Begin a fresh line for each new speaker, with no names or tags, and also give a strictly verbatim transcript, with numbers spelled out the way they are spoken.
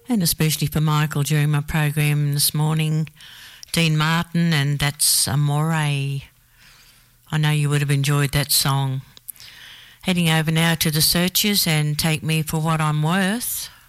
and especially for Michael during my program this morning. Dean Martin, and that's Amore. I know you would have enjoyed that song. Heading over now to the Searchers and Take Me For What I'm Worth.